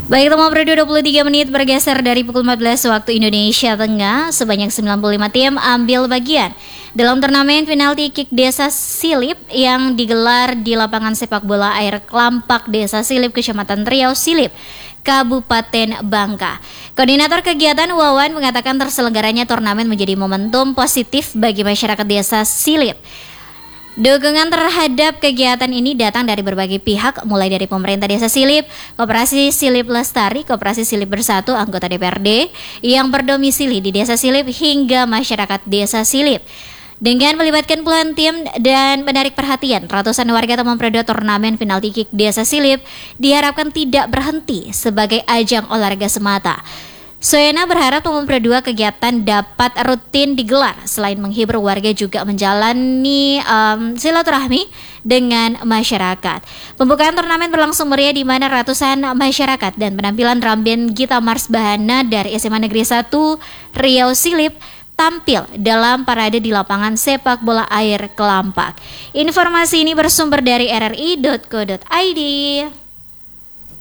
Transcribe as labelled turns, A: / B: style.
A: Baik, teman Pro 23 menit bergeser dari pukul 14 waktu Indonesia Tengah. Sebanyak 95 tim ambil bagian dalam turnamen penalti kick Desa Silip yang digelar di lapangan sepak bola air Klampak Desa Silip, Kecamatan Riau Silip, Kabupaten Bangka. Koordinator kegiatan Wawan mengatakan terselenggaranya turnamen menjadi momentum positif bagi masyarakat Desa Silip. Dukungan terhadap kegiatan ini datang dari berbagai pihak, mulai dari pemerintah Desa Silip, Koperasi Silip Lestari, Koperasi Silip Bersatu, anggota DPRD yang berdomisili di Desa Silip, hingga masyarakat Desa Silip. Dengan melibatkan puluhan tim dan menarik perhatian ratusan warga Taman Prodo, turnamen penalti kick Desa Silip diharapkan tidak berhenti sebagai ajang olahraga semata. Soyana berharap Taman Pro 2 kegiatan dapat rutin digelar. Selain menghibur, warga juga menjalani silaturahmi dengan masyarakat. Pembukaan turnamen berlangsung meriah di mana ratusan masyarakat dan penampilan Ramben Gita Mars Bahana dari SMA Negeri 1 Riau Silip tampil dalam parade di lapangan sepak bola air Kelampak. Informasi ini bersumber dari rri.co.id.